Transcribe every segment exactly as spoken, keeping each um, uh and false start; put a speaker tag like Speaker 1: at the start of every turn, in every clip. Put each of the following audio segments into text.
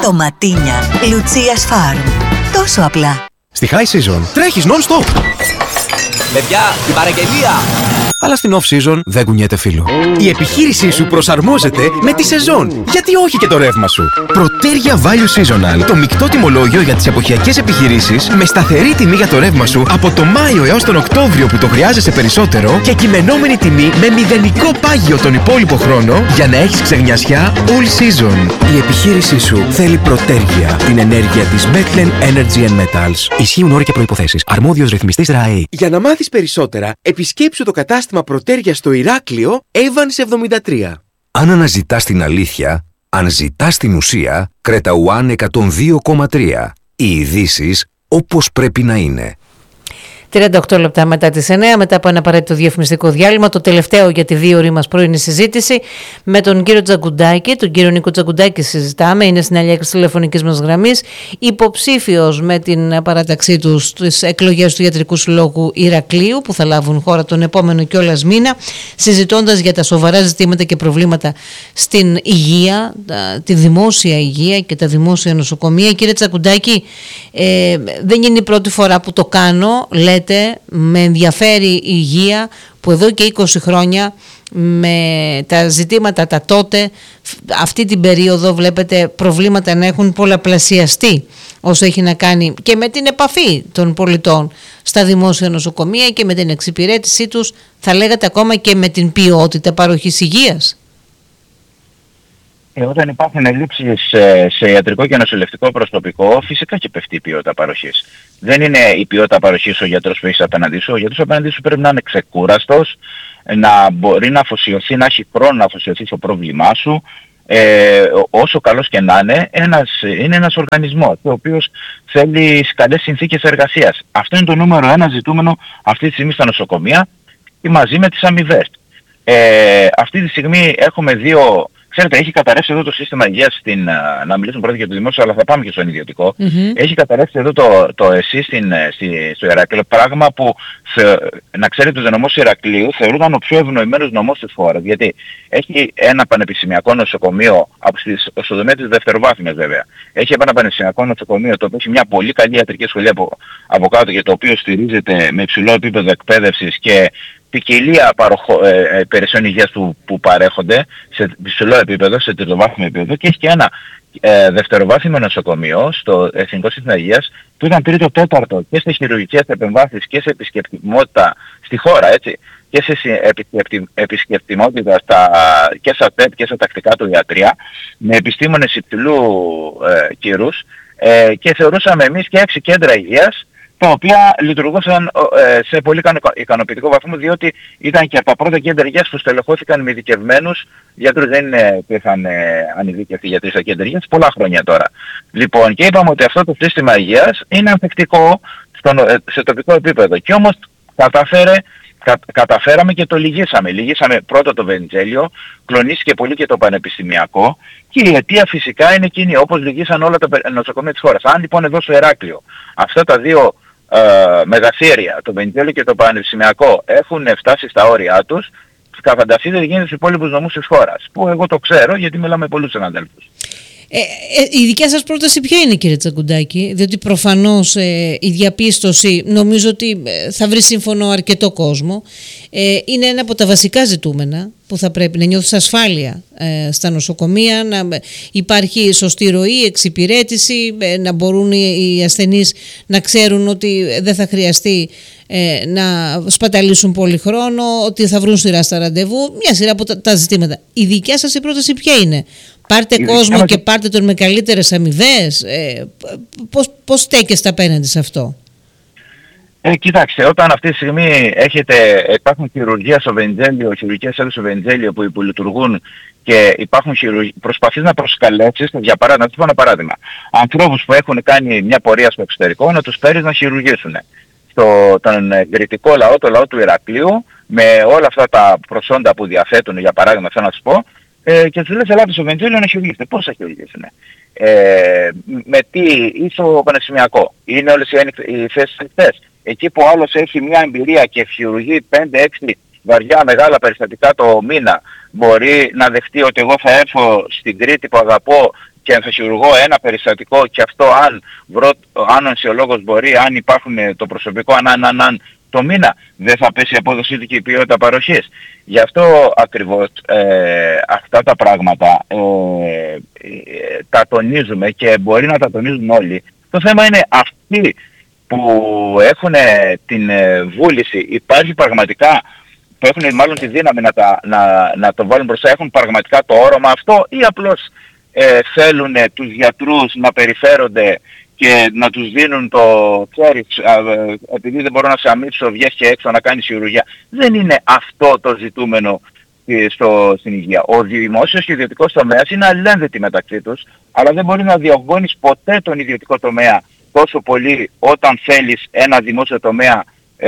Speaker 1: Ντοματίνια Λουτσίας Farm. Τόσο απλά.
Speaker 2: Στη high season τρέχεις non-stop.
Speaker 3: Παιδιά, την παραγγελία!
Speaker 2: Αλλά στην off-season δεν κουνιέται φίλο. Η επιχείρησή σου προσαρμόζεται με τη σεζόν. Γιατί όχι και το ρεύμα σου. Προτέρια Value Seasonal. Το μεικτό τιμολόγιο για τις εποχιακές επιχειρήσεις με σταθερή τιμή για το ρεύμα σου από το Μάιο έως τον Οκτώβριο που το χρειάζεσαι περισσότερο και κειμενόμενη τιμή με μηδενικό πάγιο τον υπόλοιπο χρόνο για να έχεις ξεγνιασιά all season. Η επιχείρησή σου θέλει Προτέρια. Την ενέργεια της Metlen Energy and Metals. Ισχύουν όροι και προϋποθέσεις. Αρμόδιος ρυθμιστής ΡΑΕ.
Speaker 4: Για να μάθεις περισσότερα, επισκέψου το κατάστημα Προτέρια στο Ηράκλειο, Evans εβδομήντα τρία.
Speaker 5: Αν αναζητάς την αλήθεια, αν ζητάς την ουσία, Κρέτα One εκατόν δύο κόμμα τρία. Οι ειδήσεις όπως πρέπει να είναι.
Speaker 6: τριάντα οκτώ λεπτά μετά τις εννέα, μετά από ένα απαραίτητο διαφημιστικό διάλειμμα, το τελευταίο για τη δύο ώρη μας πρωινή συζήτηση με τον κύριο Τζαγκουντάκη, τον κύριο Νίκο Τζαγκουντάκη συζητάμε, είναι στην αλληλεία της τηλεφωνικής μας γραμμής, υποψήφιος με την παράταξή του στις εκλογές του Ιατρικού Συλλόγου Ηρακλείου που θα λάβουν χώρα τον επόμενο κιόλας μήνα, συζητώντας για τα σοβαρά ζητήματα και προβλήματα στην υγεία, τη δημόσια υγεία και τα δημόσια νοσοκομεία. Κύριε Τζαγκουντάκη, ε, δεν είναι η πρώτη φορά που το κάνω, λέτε, με ενδιαφέρει η υγεία που εδώ και είκοσι χρόνια με τα ζητήματα τα τότε, αυτή την περίοδο βλέπετε προβλήματα να έχουν πολλαπλασιαστεί όσο έχει να κάνει και με την επαφή των πολιτών στα δημόσια νοσοκομεία και με την εξυπηρέτησή τους, θα λέγατε ακόμα και με την ποιότητα παροχής υγείας.
Speaker 7: Ε, όταν υπάρχουν ελλείψεις σε, σε ιατρικό και νοσηλευτικό προσωπικό, φυσικά και πέφτει η ποιότητα παροχής. Δεν είναι η ποιότητα παροχής ο γιατρός που έχεις απέναντί σου. Ο γιατρός απέναντί σου πρέπει να είναι ξεκούραστος, να μπορεί να αφοσιωθεί, να έχει χρόνο να αφοσιωθεί στο πρόβλημά σου. Ε, όσο καλός και να είναι, ένας, είναι ένας οργανισμός ο οποίος θέλει καλές συνθήκες εργασίας. Αυτό είναι το νούμερο ένα ζητούμενο αυτή τη στιγμή στα νοσοκομεία και μαζί με τις αμοιβές. Ε, αυτή τη στιγμή έχουμε δύο... Ξέρετε, έχει καταρρεύσει εδώ το σύστημα υγείας στην, να μιλήσουμε πρώτα για το δημόσιο, αλλά θα πάμε και στον ιδιωτικό. Mm-hmm. Έχει καταρρεύσει εδώ το, το ΕΣΥ στην, στη, στο Ηράκλειο, πράγμα που, θε, να ξέρετε, ο νομός Ηρακλείου θεωρούνταν ο πιο ευνοημένος νομός της χώρας. Γιατί έχει ένα πανεπιστημιακό νοσοκομείο, στο τομέα της δευτεροβάθμιας βέβαια. Έχει ένα πανεπιστημιακό νοσοκομείο το οποίο έχει μια πολύ καλή ιατρική σχολή από, από κάτω και το οποίο στηρίζεται με υψηλό επίπεδο εκπαίδευσης και ποικιλία παροχο, ε, υπηρεσιών υγείας που, που παρέχονται σε υψηλό επίπεδο, σε τριτοβάθμιο επίπεδο, και έχει και ένα ε, δευτεροβάθμιο νοσοκομείο στο Εθνικό Σύστημα Υγείας που ήταν τρίτο τέταρτο και σε χειρουργικές επεμβάσεις και σε επισκεπτιμότητα στη χώρα, έτσι, και σε επισκεπτι, επισκεπτιμότητα στα, και στα ΤΕΠ και στα τακτικά του ιατρία, με επιστήμονες υψηλού ε, κύρους, ε, και θεωρούσαμε εμείς και έξι κέντρα υγείας τα οποία λειτουργούσαν ε, σε πολύ ικανοποιητικό βαθμό, διότι ήταν και από τα πρώτα κέντρα υγείας που στελεχώθηκαν με ειδικευμένους γιατρούς. Δεν υπήρχαν ε, ανειδίκευτοι γιατροί στα κέντρα υγείας πολλά χρόνια τώρα. Λοιπόν, και είπαμε ότι αυτό το σύστημα υγείας είναι ανθεκτικό στο, ε, σε τοπικό επίπεδο. Και όμως καταφέρε, κα, καταφέραμε και το λυγίσαμε. Λυγίσαμε πρώτα το Βενιζέλιο, κλονίστηκε πολύ και το πανεπιστημιακό, και η αιτία φυσικά είναι εκείνη, όπως λυγίσαν όλα τα νοσοκομεία της χώρας. Αν λοιπόν εδώ στο Ηράκλειο αυτά τα δύο ε, μεγαθύρια, το Βενιζέλιο και το πανεπιστημιακό, έχουν φτάσει στα όρια τους, θα φανταστείτε τι γίνεται στους υπόλοιπους νομούς της χώρας, που εγώ το ξέρω γιατί μιλάμε με πολλούς συναδέλφους.
Speaker 6: Ε, ε, η δικιά σας πρόταση ποια είναι, κύριε Τζαγκουντάκη? Διότι προφανώς ε, η διαπίστωση, νομίζω ότι ε, θα βρει σύμφωνο αρκετό κόσμο, ε, είναι ένα από τα βασικά ζητούμενα που θα πρέπει να νιώθεις ασφάλεια ε, στα νοσοκομεία, να υπάρχει σωστή ροή, εξυπηρέτηση, ε, να μπορούν οι, οι ασθενείς να ξέρουν ότι δεν θα χρειαστεί ε, να σπαταλήσουν πολύ χρόνο, ότι θα βρουν σειρά στα ραντεβού, μια σειρά από τα, τα ζητήματα. Η δικιά σας η πρόταση ποια είναι? Πάρτε η κόσμο και πάρτε τον με καλύτερες αμοιβές. Ε, πώς, πώς στέκεστε απέναντι σε αυτό?
Speaker 7: Ε, κοιτάξτε, όταν αυτή τη στιγμή έχετε, υπάρχουν χειρουργία στο Βενιζέλιο, χειρουργικές αίθουσες στο Βενιζέλιο που υπολειτουργούν και υπάρχουν χειρουργίες, προσπαθείς να προσκαλέσεις, για παράδειγμα, να τους πω ένα παράδειγμα, ανθρώπους που έχουν κάνει μια πορεία στο εξωτερικό, να τους φέρεις να χειρουργήσουν. Στο, τον γκριτικό λαό, το λαό του Ηρακλείου, με όλα αυτά τα προσόντα που διαθέτουν, για παράδειγμα, θέλω να σας πω, ε, και τους λες, ελάτε στο Βενιζέλιο να χειρουργήσετε. Πώς θα χειρουργήσουν? Ε, με τι, ή στο πανεπιστημιακό? Είναι όλες οι θέσεις ανοιχτές? Εκεί που άλλος έχει μια εμπειρία και χειρουργεί πέντε έξι βαριά μεγάλα περιστατικά το μήνα, μπορεί να δεχτεί ότι εγώ θα έρθω στην Κρήτη που αγαπώ και θα χειρουργώ ένα περιστατικό και αυτό αν βρω, αν ο νοσιολόγος μπορεί, αν υπάρχουν το προσωπικό, αν, αν, αν, αν το μήνα, δεν θα πέσει η απόδοσή του και η ποιότητα παροχής. Γι' αυτό ακριβώς ε, αυτά τα πράγματα ε, ε, τα τονίζουμε και μπορεί να τα τονίζουν όλοι. Το θέμα είναι αυτοί που έχουν την ε, βούληση, υπάρχει πραγματικά, που έχουν μάλλον τη δύναμη να, τα, να, να το βάλουν μπροστά, έχουν πραγματικά το όρομα αυτό ή απλώς ε, θέλουν τους γιατρούς να περιφέρονται και να τους δίνουν το ξέρεις, επειδή δεν μπορώ να σε αμύψω, βγες και έξω να κάνεις χειρουργία. Δεν είναι αυτό το ζητούμενο στο, στην υγεία. Ο δημόσιος και ο ιδιωτικός τομέας είναι αλληλένδετοι μεταξύ τους, αλλά δεν μπορεί να διωγγώνεις ποτέ τον ιδιωτικό τομέα τόσο πολύ όταν θέλεις ένα δημόσιο τομέα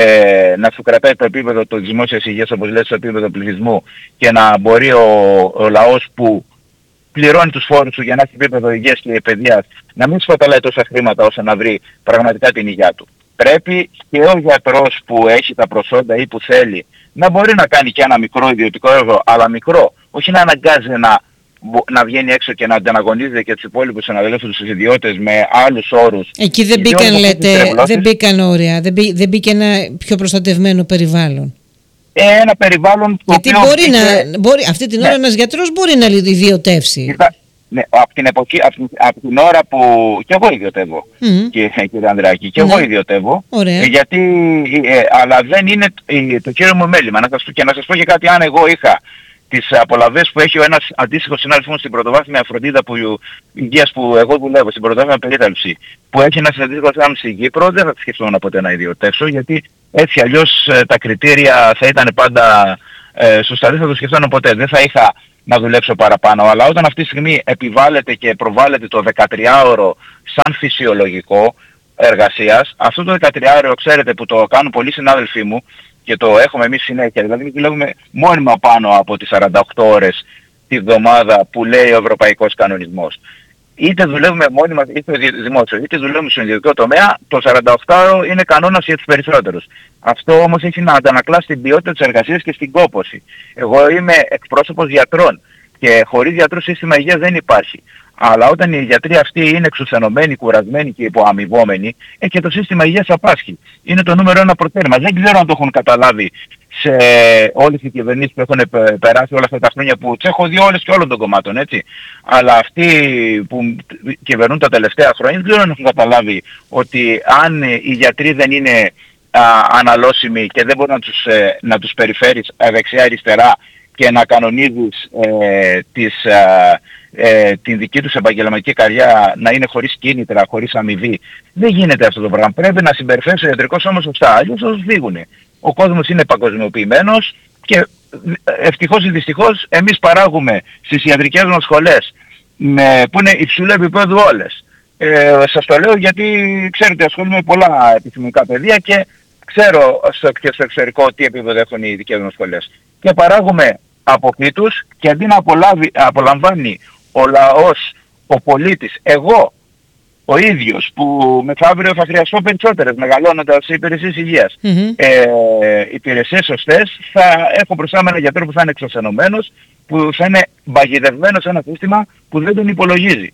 Speaker 7: ε, να σου κρατάει το επίπεδο του δημόσιας υγείας, όπως λέει, στο επίπεδο πληθυσμού και να μπορεί ο, ο λαός που πληρώνει τους φόρους του για να έχει επίπεδο υγείας και παιδείας να μην σπαταλάει τόσα χρήματα ώστε να βρει πραγματικά την υγεία του. Πρέπει και ο γιατρός που έχει τα προσόντα ή που θέλει να μπορεί να κάνει και ένα μικρό ιδιωτικό έργο, αλλά μικρό, όχι να αναγκάζει να, να βγαίνει έξω και να ανταγωνίζεται και τους υπόλοιπους συναδέλφους τους ιδιώτες με άλλους όρους.
Speaker 6: Εκεί δεν μπήκαν, λέτε, δεν μπήκαν όρια, δεν, μπή, δεν μπήκε ένα πιο προστατευμένο περιβάλλον.
Speaker 7: Ένα περιβάλλον το
Speaker 6: γιατί
Speaker 7: οποίο
Speaker 6: μπορεί
Speaker 7: πήγε...
Speaker 6: να, μπορεί, αυτή την ώρα ναι. ένας γιατρός μπορεί να ιδιωτεύσει.
Speaker 7: Κοίτα, ναι, από την, εποχή, από, από την ώρα που και εγώ ιδιωτεύω, mm. και, κύριε Ανδράκη, και ναι. εγώ ιδιωτεύω, ε, γιατί, ε, αλλά δεν είναι ε, το κύριο μου μέλημα. Να σας, και να σας πω και κάτι, αν εγώ είχα τις απολαβές που έχει ο ένας αντίστοιχος συνάδελφος μου στην πρωτοβάθμια φροντίδα που, υγείας που εγώ δουλεύω, στην πρωτοβάθμια περίθαλψη, που έχει ένας αντίστοιχος συνάδελφος στην Κύπρο, δεν θα σκεφτόμουν ποτέ να ιδιωτεύσω, γιατί έτσι αλλιώς ε, τα κριτήρια θα ήταν πάντα ε, σωστά, δεν θα το σκεφτόμουν ποτέ, δεν θα είχα να δουλέψω παραπάνω. Αλλά όταν αυτή τη στιγμή επιβάλλεται και προβάλλεται το δεκατριάωρο σαν φυσιολογικό εργασίας, αυτό το δεκατριάωρο, ξέρετε, που το κάνουν πολλοί συνάδελφοί μου και το έχουμε εμείς συνέχεια, δηλαδή δουλεύουμε μόνιμα πάνω από τις σαράντα οκτώ ώρες τη βδομάδα που λέει ο ευρωπαϊκός κανονισμός. Είτε δουλεύουμε μόνιμα, είτε δημόσιο, είτε δουλεύουμε στον ιδιωτικό τομέα, το σαρανταοκτάωρο είναι κανόνας για τους περισσότερους. Αυτό όμως έχει να αντανακλά στην ποιότητα της εργασίας και στην κόπωση. Εγώ είμαι εκπρόσωπος γιατρών και χωρίς γιατρούς σύστημα υγείας δεν υπάρχει. Αλλά όταν οι γιατροί αυτοί είναι εξουθενωμένοι, κουρασμένοι και υποαμοιβόμενοι, ε, και το σύστημα υγείας απάσχει. Είναι το νούμερο ένα προτέρημα. Δεν ξέρω αν το έχουν καταλάβει σε όλες οι κυβερνήσεις που έχουν περάσει όλα αυτά τα χρόνια, που τις έχω δει όλες και όλων των κομμάτων, έτσι. Αλλά αυτοί που κυβερνούν τα τελευταία χρόνια δεν ξέρω αν έχουν καταλάβει ότι αν οι γιατροί δεν είναι α, αναλώσιμοι και δεν μπορεί να τους, ε, να τους περιφέρεις δεξιά-αριστερά και να κανονίζεις ε, τις, ε, ε, την δική τους επαγγελματική καριέρα να είναι χωρίς κίνητρα, χωρίς αμοιβή. Δεν γίνεται αυτό το πράγμα. Πρέπει να συμπεριφέρει ο ιατρικός όμως σωστά, αλλιώς θα τους φύγουν. Ο κόσμος είναι παγκοσμιοποιημένος και ευτυχώς ή δυστυχώς εμείς παράγουμε στις ιατρικές μας σχολές με, που είναι υψηλού επίπεδου όλες. Ε, σας το λέω γιατί ξέρετε ασχολούμαι με πολλά επιστημονικά παιδεία και ξέρω στο, και στο εξωτερικό τι επίπεδο έχουν οι δικές μας σχολές. Και παράγουμε αποφύτους και αντί να απολάβει, απολαμβάνει ο λαός, ο πολίτης, εγώ ο ίδιος που μεθαύριο θα χρειαστώ περισσότερες μεγαλώνοντας σε υπηρεσίες υγείας. Mm-hmm. Ε, υπηρεσίες σωστές, θα έχω μπροστά με έναν γιατρό που θα είναι εξωσενωμένος, που θα είναι μπαγιδευμένος σε ένα σύστημα που δεν τον υπολογίζει.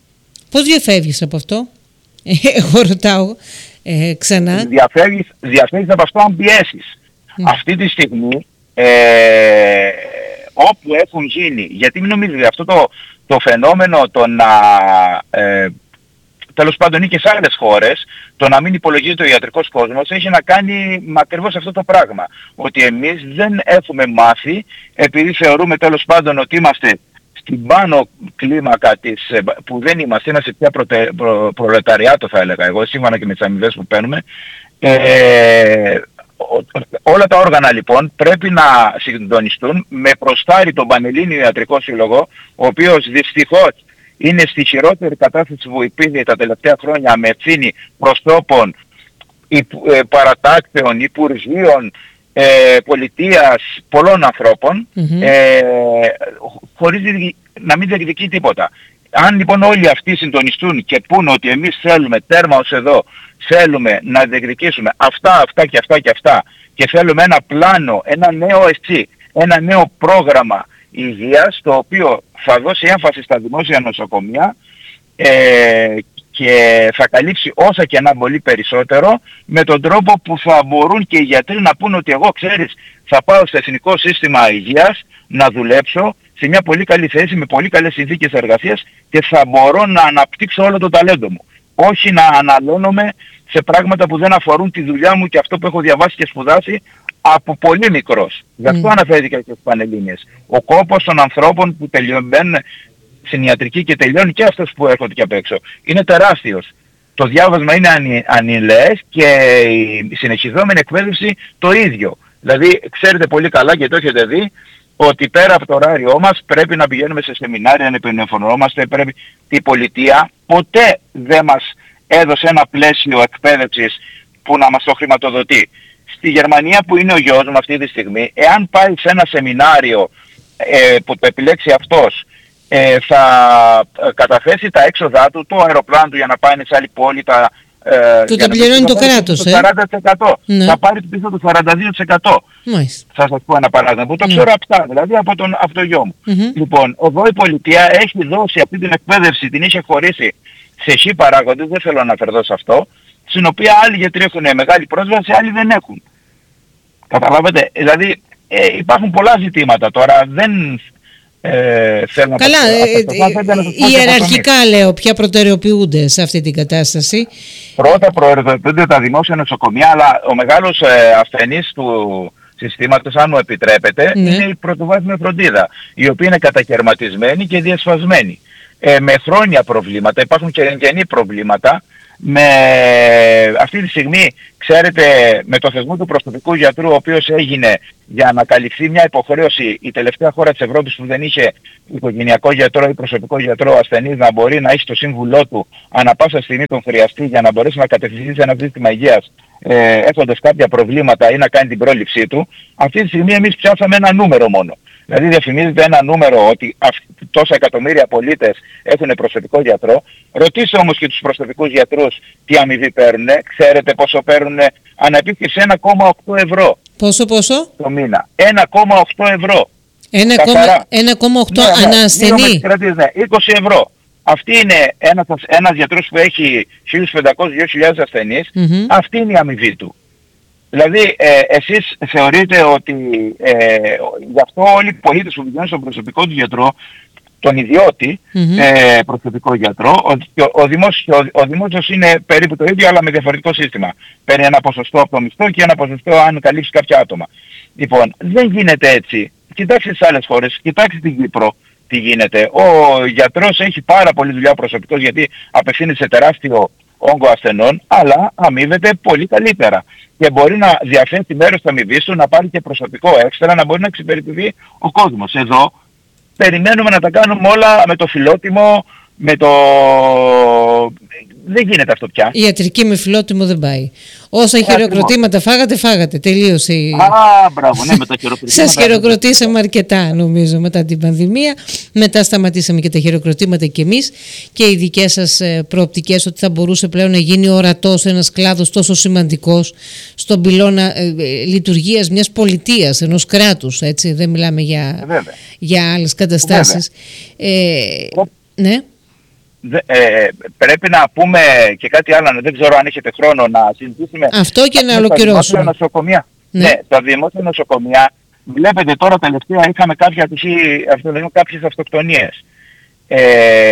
Speaker 6: Πώς διαφεύγεις από αυτό? Εγώ ρωτάω ε, ξανά.
Speaker 7: Διαφεύγεις, διαφεύγεις από αυτό αν πιέσεις. Mm. Αυτή τη στιγμή ε, όπου έχουν γίνει, γιατί μην νομίζετε αυτό το, το φαινόμενο το να... Ε, τέλος πάντων ή και σε άλλες χώρες, το να μην υπολογίζεται ο ιατρικός κόσμος έχει να κάνει με ακριβώς αυτό το πράγμα. Ότι εμείς δεν έχουμε μάθει, επειδή θεωρούμε τέλος πάντων ότι είμαστε στην πάνω κλίμακα της, που δεν είμαστε, είμαστε πια προτε, προ, προλεταριάτο θα έλεγα εγώ, σύμφωνα και με τις αμοιβές που παίρνουμε. Ε, όλα τα όργανα λοιπόν πρέπει να συντονιστούν με προστάρι τον Πανελλήνιο Ιατρικό Σύλλογο, ο οποίος δυστυχώς είναι στη χειρότερη κατάσταση που υπήρχε τα τελευταία χρόνια με ευθύνη προσώπων, παρατάξεων, υπουργείων, ε, πολιτείας, πολλών ανθρώπων, mm-hmm. ε, χωρίς να μην διεκδικεί τίποτα. Αν λοιπόν όλοι αυτοί συντονιστούν και πούν ότι εμείς θέλουμε τέρμα ως εδώ, θέλουμε να διεκδικήσουμε αυτά, αυτά και αυτά και αυτά και θέλουμε ένα πλάνο, ένα νέο ΕΣΥ, ένα νέο πρόγραμμα υγείας, το οποίο θα δώσει έμφαση στα δημόσια νοσοκομεία ε, και θα καλύψει όσα και να πολύ περισσότερο, με τον τρόπο που θα μπορούν και οι γιατροί να πούν ότι εγώ, ξέρεις, θα πάω στο Εθνικό Σύστημα Υγείας να δουλέψω σε μια πολύ καλή θέση, με πολύ καλές συνθήκες εργασίας και θα μπορώ να αναπτύξω όλο το ταλέντο μου. Όχι να αναλώνομαι σε πράγματα που δεν αφορούν τη δουλειά μου και αυτό που έχω διαβάσει και σπουδάσει από πολύ μικρός. Γι' αυτό mm. αναφέρθηκα και στις Πανελλήνιες. Ο κόπος των ανθρώπων που τελειώνουν στην ιατρική και τελειώνουν και αυτός που έρχονται και απ' έξω είναι τεράστιος. Το διάβασμα είναι ανι, ανηλαιές και η συνεχιζόμενη εκπαίδευση το ίδιο. Δηλαδή ξέρετε πολύ καλά και το έχετε δει ότι πέρα από το ωράριό μας πρέπει να πηγαίνουμε σε σεμινάρια, να επενεφωνόμαστε, πρέπει η πολιτεία ποτέ δεν μας έδωσε ένα πλαίσιο εκπαίδευσης που να μας το χρηματοδοτεί. Στη Γερμανία που είναι ο γιος μου αυτή τη στιγμή, εάν πάει σε ένα σεμινάριο ε, που το επιλέξει αυτός, ε, θα καταθέσει τα έξοδά του, το αεροπλάνο του για να πάει σε άλλη πόλη, τα, ε,
Speaker 6: του τα πληρώνει το κράτος,
Speaker 7: το σαράντα τοις εκατό.
Speaker 6: Ναι.
Speaker 7: Θα πάρει πίσω το σαράντα δύο τοις εκατό.
Speaker 6: Μάλιστα.
Speaker 7: Θα σας πω ένα παράδειγμα που το
Speaker 6: Ναι.
Speaker 7: ξέρω αυτά, δηλαδή από τον από το γιο μου.
Speaker 6: Mm-hmm.
Speaker 7: Λοιπόν, εδώ η πολιτεία έχει δώσει αυτή την εκπαίδευση, την είχε χωρίσει σε χι παράγοντες, δεν θέλω να αναφερθώ σε αυτό, στην οποία άλλοι γιατροί έχουν μεγάλη πρόσβαση, άλλοι δεν έχουν. Καταλάβετε, δηλαδή ε, υπάρχουν πολλά ζητήματα τώρα, δεν ε, θέλω να
Speaker 6: Καλά,
Speaker 7: πω.
Speaker 6: ε, ε, ιεραρχικά λέω, ποια προτεραιοποιούνται σε αυτή την κατάσταση.
Speaker 7: Πρώτα προτεραιοποιούνται τα δημόσια νοσοκομεία, αλλά ο μεγάλος ε, ασθενής του συστήματος, αν μου επιτρέπετε,
Speaker 6: Ναι.
Speaker 7: είναι η πρωτοβάθμια φροντίδα, η οποία είναι κατακαιρματισμένη και διασπασμένη. Ε, με χρόνια προβλήματα, υπάρχουν και εγγενή προβλήματα. Με αυτή τη στιγμή, ξέρετε, με το θεσμό του προσωπικού γιατρού, ο οποίος έγινε για να καλυφθεί μια υποχρέωση, η τελευταία χώρα της Ευρώπης που δεν είχε οικογενειακό γιατρό ή προσωπικό γιατρό, ασθενής να μπορεί να έχει στο σύμβουλό του ανά πάσα στιγμή τον χρειαστεί για να μπορέσει να κατευθυνθεί σε ένα σύστημα υγείας ε, έχοντας κάποια προβλήματα ή να κάνει την πρόληψή του. Αυτή τη στιγμή εμείς πιάσαμε ένα νούμερο μόνο. Δηλαδή διαφημίζεται ένα νούμερο ότι τόσα εκατομμύρια πολίτες έχουν προσωπικό γιατρό. Ρωτήστε όμως και τους προσωπικούς γιατρούς τι αμοιβή παίρνουν. Ξέρετε πόσο παίρνουν? Αναπήχθησε ένα κόμμα οκτώ ευρώ.
Speaker 6: Πόσο, πόσο?
Speaker 7: Το μήνα. ένα κόμμα οκτώ ευρώ.
Speaker 6: ένα κόμμα οκτώ
Speaker 7: ναι, ναι,
Speaker 6: ανά ασθενή.
Speaker 7: Ναι, είκοσι ευρώ. Αυτή είναι ένας, ένας γιατρός που έχει χίλια πεντακόσιους με δύο χιλιάδες ασθενείς. Mm-hmm. Αυτή είναι η αμοιβή του. Δηλαδή ε, εσείς θεωρείτε ότι ε, γι' αυτό όλοι οι πολίτες που πηγαίνουν στον προσωπικό του γιατρό, τον ιδιώτη mm-hmm. ε, προσωπικό γιατρό, ο, ο, δημόσιος, ο, ο δημόσιος είναι περίπου το ίδιο αλλά με διαφορετικό σύστημα. Παίρνει ένα ποσοστό από το μισθό και ένα ποσοστό αν καλύψει κάποια άτομα. Λοιπόν, δεν γίνεται έτσι. Κοιτάξτε τις άλλες χώρες, κοιτάξτε την Κύπρο. Τι γίνεται. Ο γιατρός έχει πάρα πολλή δουλειά προσωπικός γιατί απευθύνεται σε τεράστιο όγκο ασθενών, αλλά αμείβεται πολύ καλύτερα. Και μπορεί να διαθέσει μέρος της αμοιβής του, να πάρει και προσωπικό έξτρα, να μπορεί να εξυπηρετηθεί ο κόσμος. Εδώ περιμένουμε να τα κάνουμε όλα με το φιλότιμο, με το... Δεν γίνεται αυτό πια.
Speaker 6: Η ιατρική με φιλότιμο δεν πάει. Όσα ε, χειροκροτήματα ακριβώς. φάγατε, φάγατε. Τελείωσε.
Speaker 7: Α, μπράβο, ναι, με τα χειροκροτήματα.
Speaker 6: Σας χειροκροτήσαμε αρκετά, νομίζω, μετά την πανδημία. Μετά σταματήσαμε και τα χειροκροτήματα κι εμείς. Και οι δικές σας προοπτικές ότι θα μπορούσε πλέον να γίνει ορατός ένας κλάδος τόσο σημαντικός στον πυλώνα ε, ε, λειτουργίας μιας πολιτείας, ενός κράτους. Έτσι, δεν μιλάμε για, ε, για άλλες καταστάσεις. Ε, ναι.
Speaker 7: Ε, πρέπει να πούμε και κάτι άλλο, δεν ξέρω αν έχετε χρόνο να συζητήσουμε.
Speaker 6: Αυτό και να ολοκληρώσουμε.
Speaker 7: Νοσοκομεία. Ναι. ναι, τα δημόσια νοσοκομεία, βλέπετε τώρα τελευταία είχαμε κάποια, κάποιες αυτοκτονίες. Ε,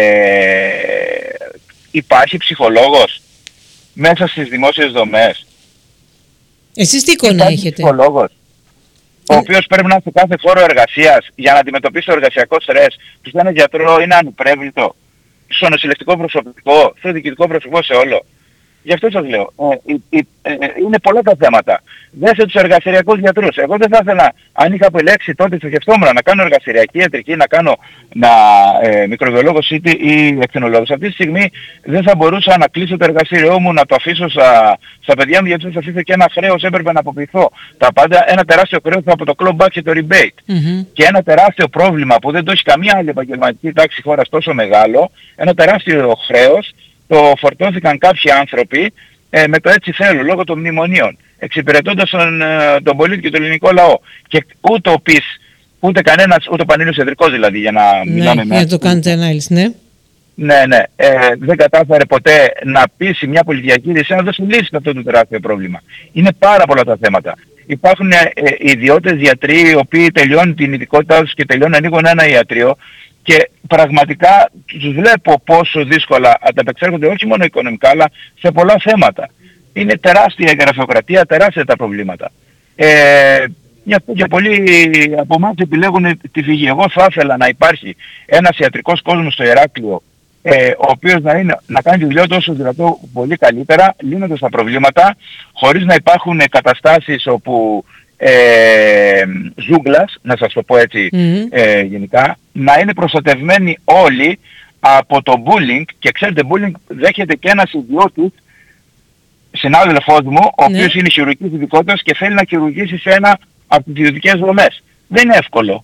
Speaker 7: υπάρχει ψυχολόγος μέσα στις δημόσιες δομές?
Speaker 6: Εσείς τι εικόνα
Speaker 7: υπάρχει
Speaker 6: έχετε?
Speaker 7: Ψυχολόγος, ο οποίος πρέπει να είναι σε κάθε χώρο εργασίας για να αντιμετωπίσει το εργασιακό στρες, που σε ένα γιατρό είναι ανυπρέβλητο, στο νοσηλευτικό προσωπικό, στο διοικητικό προσωπικό, σε όλο. Γι' αυτό σας λέω, ε, ε, ε, ε, είναι πολλά τα θέματα. Δέστε τους εργαστηριακούς γιατρούς. Εγώ δεν θα ήθελα, αν είχα επιλέξει τότε, θα σκεφτόμουν να κάνω εργαστηριακή ιατρική, να κάνω να, ε, μικροβιολόγος ή, ή εκτενολόγος. Αυτή τη στιγμή δεν θα μπορούσα να κλείσω το εργαστήριό μου, να το αφήσω στα, στα παιδιά μου, γιατί θα αφήσω και ένα χρέος, έπρεπε να αποποιηθώ. Τα πάντα, ένα τεράστιο χρέος από το clawback και το rebate. Mm-hmm. Και ένα τεράστιο πρόβλημα που δεν το έχει καμία άλλη επαγγελματική τάξη χώρας τόσο μεγάλο, ένα τεράστιο χρέος. Το φορτώθηκαν κάποιοι άνθρωποι ε, με το έτσι θέλω, λόγω των μνημονίων, εξυπηρετώντας τον, ε, τον πολίτη και τον ελληνικό λαό. Και ούτε ο ΠΙΣ, ούτε κανένας, ούτε ο πανελλήνιος ιατρικός δηλαδή, για να
Speaker 6: ναι,
Speaker 7: μιλάμε με...
Speaker 6: Ναι, το κάνετε ανάλυση, ναι.
Speaker 7: Ναι, ναι. Ε, δεν κατάφερε ποτέ να πείσει μια πολυδιαχείριση να δώσει λύση σε αυτό το τεράστιο πρόβλημα. Είναι πάρα πολλά τα θέματα. Υπάρχουν ε, ε, ιδιώτες γιατροί οι οποίοι τελειώνουν την ειδικότητά τους και τελειώνουν ανοίγουν ένα ιατρείο και πραγματικά τους βλέπω πόσο δύσκολα ανταπεξέρχονται όχι μόνο οικονομικά αλλά σε πολλά θέματα. Είναι τεράστια η γραφειοκρατία, τεράστια τα προβλήματα. Ε, Γι' αυτό και πολλοί από εμάς επιλέγουν τη φυγή. Εγώ θα ήθελα να υπάρχει ένας ιατρικός κόσμος στο Ηράκλειο ε, ο οποίος να, είναι, να κάνει τη δουλειά του όσο δυνατό πολύ καλύτερα, λύνοντας τα προβλήματα, χωρίς να υπάρχουν καταστάσεις όπου ε, ζούγκλας, να σας το πω έτσι mm-hmm. ε, γενικά, να είναι προστατευμένοι όλοι από το bullying, και ξέρετε bullying δέχεται και ένας ιδιώτης συνάδελφός μου, ο ναι. οποίος είναι χειρουργικής ειδικότητας και θέλει να χειρουργήσει σε ένα από τις ιδιωτικές δομές. Δεν είναι εύκολο.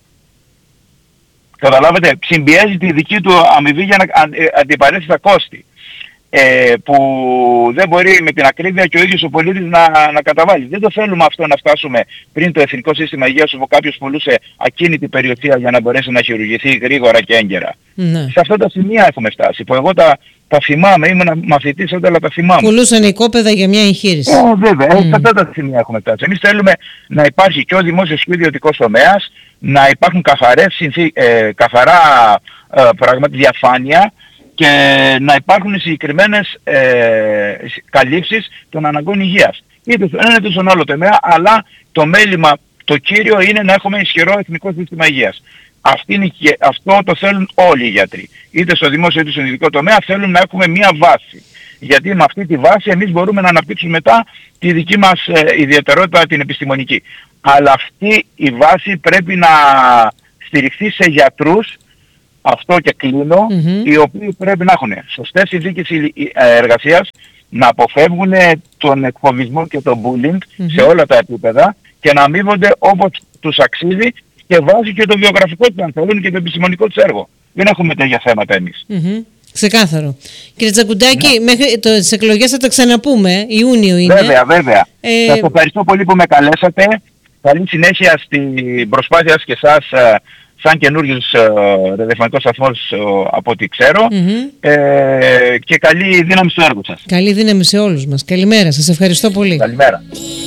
Speaker 7: Καταλάβετε, συμπιέζει τη δική του αμοιβή για να αντιπαρέσει τα κόστη. Ε, που δεν μπορεί με την ακρίβεια και ο ίδιος ο πολίτης να, να καταβάλει. Δεν το θέλουμε αυτό να φτάσουμε πριν το Εθνικό Σύστημα Υγείας, όπου κάποιος πουλούσε ακίνητη περιουσία για να μπορέσει να χειρουργηθεί γρήγορα και έγκαιρα. Ναι. Σε αυτά τα σημεία έχουμε φτάσει, που εγώ τα, τα θυμάμαι, ήμουν μαθητής όταν αλλά τα θυμάμαι.
Speaker 6: Πουλούσαν οικόπεδα για μια εγχείρηση.
Speaker 7: Ε, βέβαια, mm. σε αυτά τα σημεία έχουμε φτάσει. Εμείς θέλουμε να υπάρχει και ο δημόσιος και ο ιδιωτικός τομέας, να υπάρχουν καθαρές, συνθή, ε, καθαρά ε, πράγματι διαφάνεια, και να υπάρχουν συγκεκριμένες ε, καλύψεις των αναγκών υγείας. Είτε στον ένα είτε στον άλλο τομέα, αλλά το μέλημα, το κύριο είναι να έχουμε ισχυρό εθνικό σύστημα υγείας. Αυτή είναι, αυτό το θέλουν όλοι οι γιατροί. Είτε στο δημόσιο είτε στον ειδικό τομέα θέλουν να έχουμε μία βάση. Γιατί με αυτή τη βάση εμείς μπορούμε να αναπτύξουμε μετά τη δική μας ε, ιδιαιτερότητα την επιστημονική. Αλλά αυτή η βάση πρέπει να στηριχθεί σε γιατρούς, αυτό και κλείνω, mm-hmm. οι οποίοι πρέπει να έχουν σωστές συνθήκες εργασίας, να αποφεύγουν τον εκφοβισμό και τον bullying mm-hmm. σε όλα τα επίπεδα και να αμείβονται όπως τους αξίζει και βάζει και το βιογραφικό τους αν θέλουν και το επιστημονικό τους έργο. Δεν έχουμε τέτοια θέματα εμείς.
Speaker 6: Mm-hmm. Ξεκάθαρο. Κύριε Τζαγκουντάκη, ναι. μέχρι το, τις εκλογές θα τα ξαναπούμε, Ιούνιο είναι.
Speaker 7: Βέβαια, βέβαια. Ε... Σας ευχαριστώ πολύ που με καλέσατε. Καλή συνέχεια στην προσπάθεια σας και εσάς σαν καινούριος ραδιοφωνικός σταθμός από ό,τι ξέρω mm-hmm. ε, και καλή δύναμη στο έργο σας.
Speaker 6: Καλή δύναμη σε όλους μας. Καλημέρα, σας ευχαριστώ πολύ.
Speaker 7: Καλημέρα.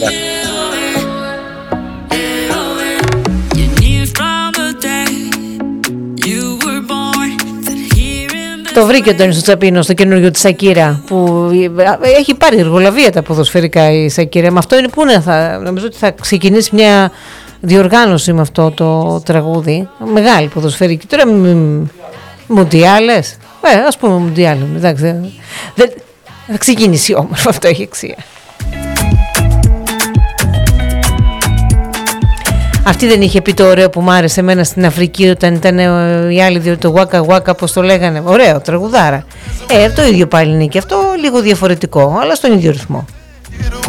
Speaker 6: Το βρήκε ο Τόνις Τσαπίνος στο καινούργιο της Σακύρα, που έχει πάρει εργολαβία τα ποδοσφαιρικά η Σακύρα. Με αυτό είναι που είναι, θα, νομίζω ότι θα ξεκινήσει μια διοργάνωση με αυτό το τραγούδι. Μεγάλη ποδοσφαιρική. Τώρα μουντιάλες. Ε, ας πούμε μουντιάλες. Εντάξει, δεν, θα ξεκινήσει όμορφα, αυτό έχει αξία. Αυτή δεν είχε πει το ωραίο που μου άρεσε εμένα στην Αφρική όταν ήταν οι άλλοι δύο, το Waka Waka, πώς το λέγανε. Ωραίο, τραγουδάρα. Ε, το ίδιο πάλι είναι και αυτό, λίγο διαφορετικό, αλλά στον ίδιο ρυθμό.